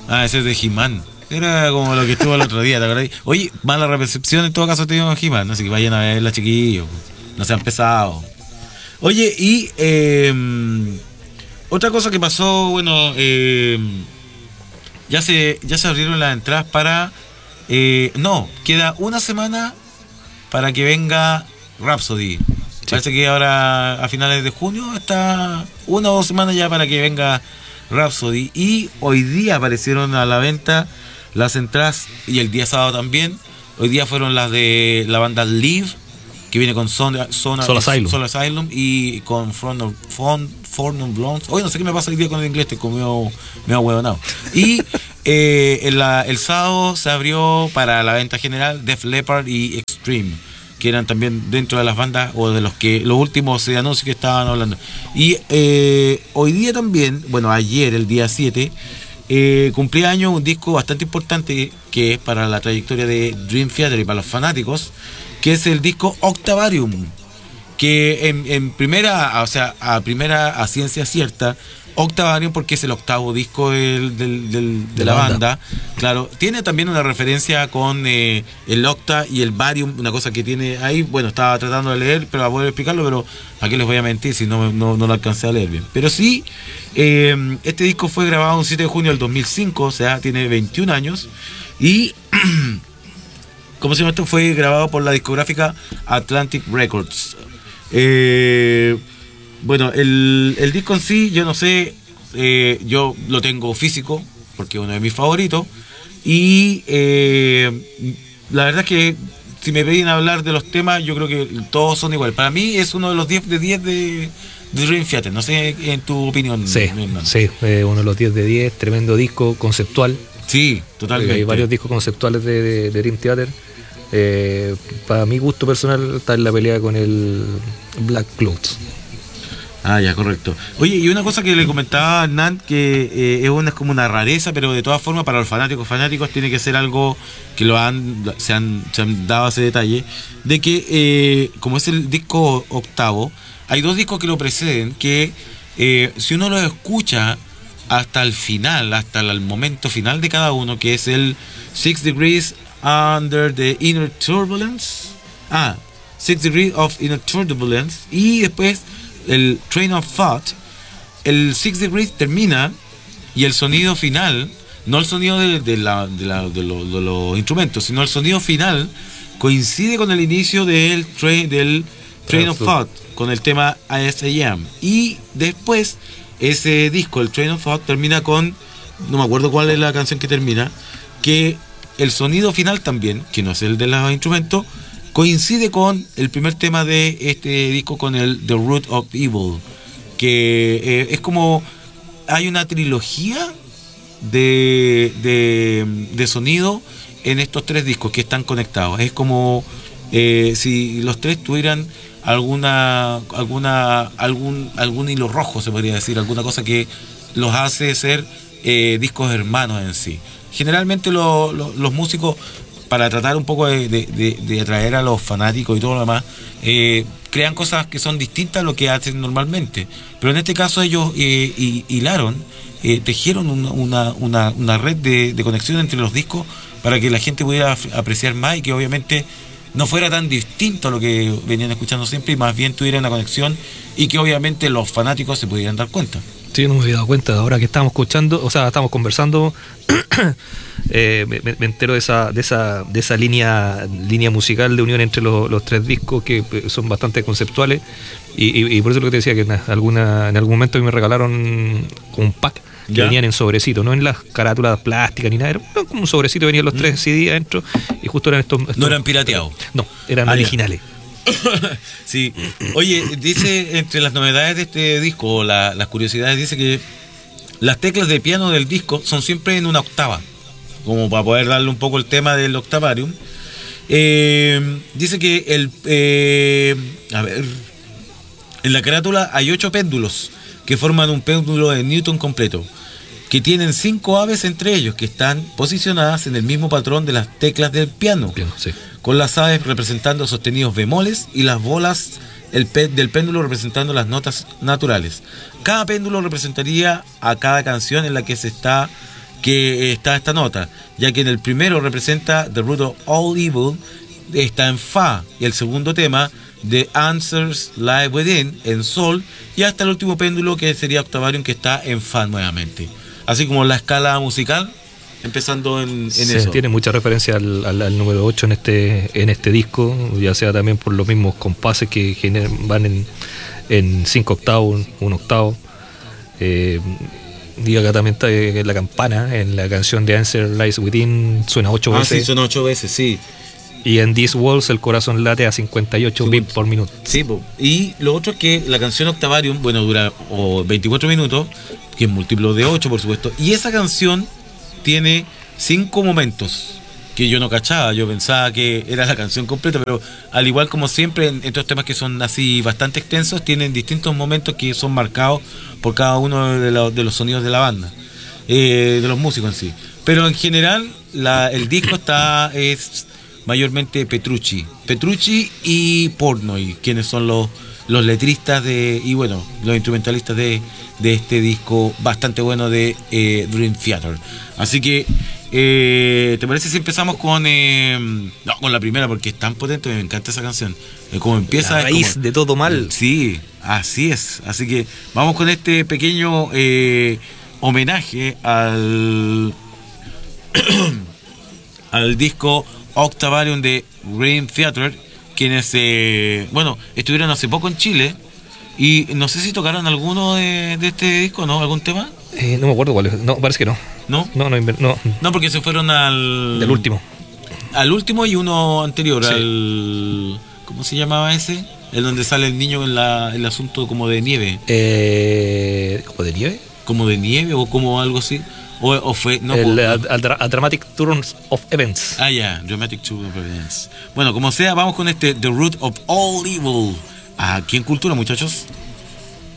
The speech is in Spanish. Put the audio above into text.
Ah, ese es de He-Man. Era como lo que estuvo el otro día, ¿te acordás? Oye, mala recepción en todo caso tenemos He-Man, así que vayan a verla, chiquillos. No sean pesados. Oye, y otra cosa que pasó, bueno, ya se abrieron las entradas para... no, queda una semana para que venga Rhapsody. Sí. Parece que ahora a finales de junio está 1 o 2 semanas ya para que venga Rhapsody. Y hoy día aparecieron a la venta las entradas, y el día sábado también. Hoy día fueron las de la banda Live, que viene con Soul Asylum y con Front of Blondes. Oye, no sé qué me pasa hoy día con el inglés, estoy como medio huevonado. Y el sábado se abrió para la venta general Def Leppard y Extreme, que eran también dentro de las bandas o de los últimos anuncios que estaban hablando. Y hoy día también, bueno, ayer, el día 7, cumplía año un disco bastante importante que es para la trayectoria de Dream Theater y para los fanáticos, que es el disco Octavarium, que en primera, o sea, a ciencia cierta, Octavarium porque es el octavo disco de la banda. Claro, tiene también una referencia con el octa y el varium, una cosa que tiene ahí. Bueno, estaba tratando de leer para poder explicarlo, pero ¿a qué les voy a mentir si no lo alcancé a leer bien? Pero sí, este disco fue grabado el 7 de junio del 2005, o sea, tiene 21 años, y ¿cómo se llama esto? Fue grabado por la discográfica Atlantic Records. Bueno, el disco en sí, yo no sé, yo lo tengo físico, porque es uno de mis favoritos, y la verdad es que si me pedían hablar de los temas, yo creo que todos son iguales. Para mí es uno de los 10 de 10 de Dream Theater, no sé en tu opinión. Sí, uno de los 10 de 10, tremendo disco conceptual. Sí, totalmente. Hay varios discos conceptuales de Dream Theater. Para mi gusto personal está en la pelea con el Black Clouds. Ah, ya, correcto. Oye, y una cosa que le comentaba a Hernán, que es como una rareza, pero de todas formas para los fanáticos tiene que ser algo que se han dado ese detalle, de que como es el disco octavo, hay 2 discos que lo preceden, que si uno los escucha hasta el final, hasta el momento final de cada uno, que es el 6 Degrees Under the Inner Turbulence, 6 Degrees of Inner Turbulence, y después el Train of Thought, el 6 Degrees termina y el sonido final, no el sonido de los instrumentos, sino el sonido final coincide con el inicio del Train of Thought, con el tema ISAM. Y después ese disco, el Train of Thought, termina con, no me acuerdo cuál es la canción que termina, que el sonido final también, que no es el de los instrumentos, coincide con el primer tema de este disco, con el The Root of Evil, que es como hay una trilogía de sonido en estos 3 discos que están conectados. Es como si los 3 tuvieran algún hilo rojo, se podría decir, alguna cosa que los hace ser discos hermanos en sí. Generalmente los músicos, para tratar un poco de atraer a los fanáticos y todo lo demás, crean cosas que son distintas a lo que hacen normalmente. Pero en este caso ellos hilaron, tejieron una red de conexión entre los discos para que la gente pudiera apreciar más y que obviamente no fuera tan distinto a lo que venían escuchando siempre, y más bien tuviera una conexión y que obviamente los fanáticos se pudieran dar cuenta. Sí, no me había dado cuenta. Ahora que estamos escuchando, o sea, estamos conversando, me entero de esa línea musical de unión entre los 3 discos, que son bastante conceptuales, y por eso lo que te decía, que en algún momento me regalaron un pack que venían en sobrecito, no en las carátulas plásticas ni nada, era como un sobrecito, venían los 3 CD adentro, y justo eran estos no eran pirateados. No, eran originales. Sí. Oye, dice, entre las novedades de este disco, o las curiosidades, dice que las teclas de piano del disco son siempre en una octava, como para poder darle un poco el tema del Octavarium. Dice que en la carátula hay 8 péndulos que forman un péndulo de Newton completo, que tienen 5 aves entre ellos, que están posicionadas en el mismo patrón de las teclas del piano, sí, con las aves representando sostenidos bemoles y las bolas del péndulo representando las notas naturales. Cada péndulo representaría a cada canción en la que se está que está esta nota, ya que en el primero representa The Root of All Evil, está en Fa, y el segundo tema, The Answers Lie Within, en Sol, y hasta el último péndulo, que sería Octavarium, que está en Fa nuevamente. Así como la escala musical, empezando en eso. Tiene mucha referencia al número 8 en este disco, ya sea también por los mismos compases que van en 5 octavos, 1 octavo. Diga que también está la campana en la canción de Answer Lies Within, suena 8 veces. Sí, suena 8 veces, sí. Y en These Walls el corazón late a 58 beats por minuto. Sí, y lo otro es que la canción Octavarium, bueno, dura 24 minutos, que es múltiplo de 8, por supuesto. Y esa canción tiene 5 momentos que yo no cachaba. Yo pensaba que era la canción completa, pero al igual como siempre en estos temas que son así bastante extensos, tienen distintos momentos que son marcados por cada uno de los sonidos de la banda, de los músicos en sí. Pero en general el disco es mayormente Petrucci y Portnoy, quienes son los letristas y bueno, los instrumentalistas de este disco bastante bueno de Dream Theater. Así que ¿te parece si empezamos con la primera? Porque es tan potente, me encanta esa canción. Como empieza, la raíz de todo mal. Sí, así es. Así que vamos con este pequeño homenaje al al disco Octavarium de Dream Theater, quienes estuvieron hace poco en Chile, y no sé si tocaron alguno de este disco, ¿no? ¿Algún tema? No me acuerdo cuál es. No, parece que no. ¿No? No, porque se fueron del último. Al último y uno anterior, sí. ¿Cómo se llamaba ese? El donde sale el niño en el asunto como de nieve. ¿Como de nieve? Como de nieve o como algo así. O fue... No, a Dramatic Turn of Events. Dramatic Turn of Events. Bueno, como sea, vamos con The Root of All Evil. Aquí en Cultura, muchachos.